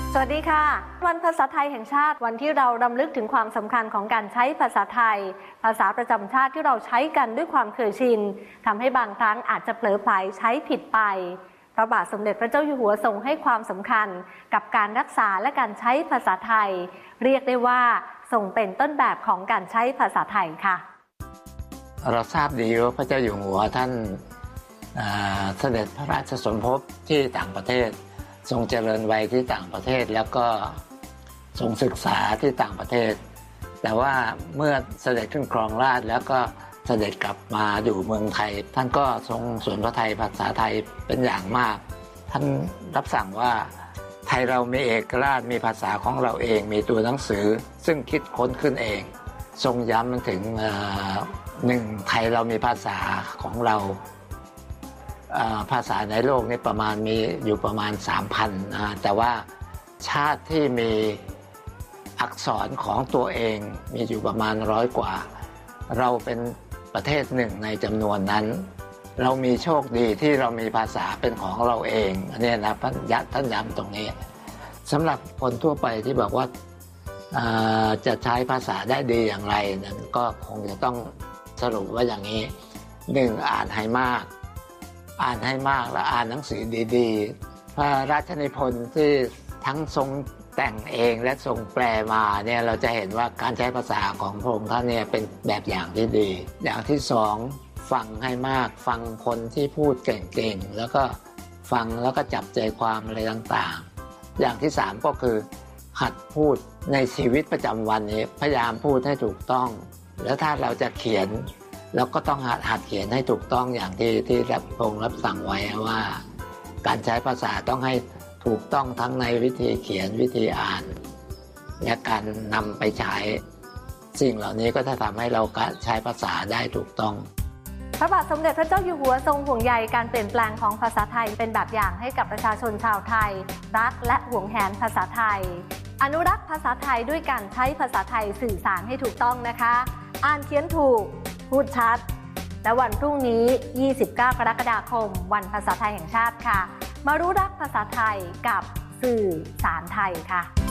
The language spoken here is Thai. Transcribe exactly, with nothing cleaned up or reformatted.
สวัสดีค่ะวันภาษาไทยแห่งชาติวันที่เรารำลึกถึงความสำคัญของการใช้ภาษาไทยภาษาประจำชาติที่เราใช้กันด้วยความเคยชินทำให้บางครั้งอาจจะเผลอไผลใช้ผิดไปพระบาทสมเด็จพระเจ้าอยู่หัวทรงให้ความสำคัญกับการรักษาและการใช้ภาษาไทยเรียกได้ว่าทรงเป็นต้นแบบของการใช้ภาษาไทยค่ะเราทราบดีว่าพระเจ้าอยู่หัวท่านเสด็จพระราชสมภพที่ต่างประเทศทรงเจริญวัยที่ต่างประเทศแล้วก็ทรงศึกษาที่ต่างประเทศแต่ว่าเมื่อเสด็จขึ้นครองราชย์แล้วก็เสด็จกลับมาอยู่เมืองไทยท่านก็ทรงสวนพระทัยภาษาไทยเป็นอย่างมากท่านรับสั่งว่าไทยเรามีเอกราชมีภาษาของเราเองมีตัวหนังสือซึ่งคิดค้นขึ้นเองทรงย้ำถึงหนึ่งไทยเรามีภาษาของเราภาษาในโลกนี้ประมาณมีอยู่ประมาณ สามพัน นะแต่ว่าชาติที่มีอักษรของตัวเองมีอยู่ประมาณร้อยกว่าเราเป็นประเทศหนึ่งในจำนวนนั้นเรามีโชคดีที่เรามีภาษาเป็นของเราเองอันนี้นะท่านย้ำท่านย้ำตรงนี้สำหรับคนทั่วไปที่บอกว่าจะใช้ภาษาได้ดีอย่างไรนั้นก็คงจะต้องสรุปว่าอย่างนี้หนึ่งอ่านให้มากอ่านให้มากและอ่านหนังสือดีๆพระราชนิพนธ์ที่ทั้งทรงแต่งเองและทรงแปลมาเนี่ยเราจะเห็นว่าการใช้ภาษาของพระองค์ท่านเนี่ยเป็นแบบอย่างที่ดีอย่างที่สองฟังให้มากฟังคนที่พูดเก่งๆแล้วก็ฟังแล้วก็จับใจความอะไรต่างๆอย่างที่สามก็คือหัดพูดในชีวิตประจำวันนี้พยายามพูดให้ถูกต้องแล้วถ้าเราจะเขียนเราก็ต้องหัดหัดเขียนให้ถูกต้องอย่างที่ที่รับพงรับสั่งไว้ว่าการใช้ภาษาต้องให้ถูกต้องทั้งในวิธีเขียนวิธีอ่านและการนำไปใช้สิ่งเหล่านี้ก็จะทำให้เราใช้ภาษาได้ถูกต้องพระบาทสมเด็จพระเจ้าอยู่หัวทรงห่วงใยการเปลี่ยนแปลงของภาษาไทยเป็นแบบอย่างให้กับประชาชนชาวไทยรักและหวงแหนภาษาไทยอนุรักษ์ภาษาไทยด้วยการใช้ภาษาไทยสื่อสารให้ถูกต้องนะคะอ่านเขียนถูกพูดชัดและวันพรุ่งนี้ยี่สิบเก้ากรกฎาคมวันภาษาไทยแห่งชาติค่ะมารู้รักภาษาไทยกับสื่อสารไทยค่ะ